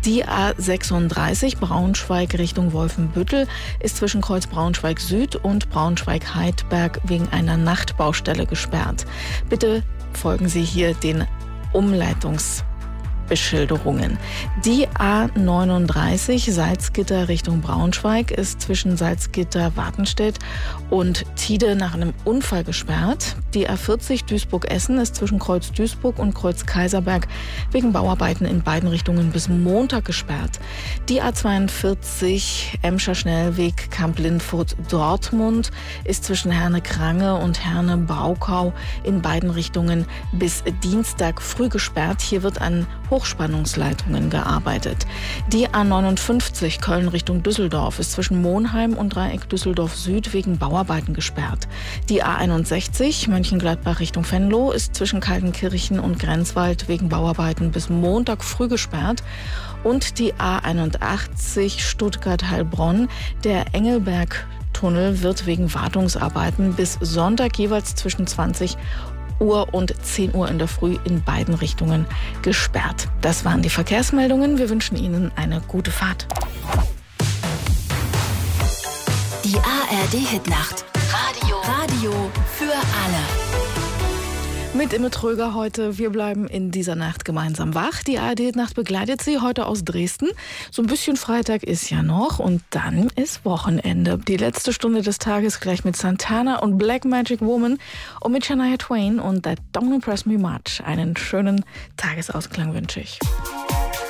Die A36 Braunschweig Richtung Wolfenbüttel ist zwischen Kreuz Braunschweig Süd und Braunschweig-Heidberg wegen einer Nachtbaustelle gesperrt. Bitte folgen Sie hier den Umleitungsbeschilderungen. Die A39 Salzgitter Richtung Braunschweig ist zwischen Salzgitter-Wartenstedt und Tide nach einem Unfall gesperrt. Die A40 Duisburg-Essen ist zwischen Kreuz Duisburg und Kreuz Kaiserberg wegen Bauarbeiten in beiden Richtungen bis Montag gesperrt. Die A42 Emscher Schnellweg Kamp-Lindfurt-Dortmund ist zwischen Herne-Krange und Herne-Braukau in beiden Richtungen bis Dienstag früh gesperrt. Hier wird an Hochspannungsleitungen gearbeitet. Die A59 Köln Richtung Düsseldorf ist zwischen Monheim und Dreieck Düsseldorf Süd wegen Bauarbeiten gesperrt. Die A61 Mönchengladbach Richtung Venlo ist zwischen Kaltenkirchen und Grenzwald wegen Bauarbeiten bis Montag früh gesperrt. Und die A81 Stuttgart-Heilbronn, der Engelberg-Tunnel wird wegen Wartungsarbeiten bis Sonntag jeweils zwischen 20 Uhr und 10 Uhr in der Früh in beiden Richtungen gesperrt. Das waren die Verkehrsmeldungen. Wir wünschen Ihnen eine gute Fahrt. Die ARD-Hitnacht. Radio für alle. Mit Imme Tröger heute. Wir bleiben in dieser Nacht gemeinsam wach. Die ARD-Nacht begleitet Sie heute aus Dresden. So ein bisschen Freitag ist ja noch und dann ist Wochenende. Die letzte Stunde des Tages gleich mit Santana und Black Magic Woman und mit Shania Twain und That Don't Impress Me Much. Einen schönen Tagesausklang wünsche ich.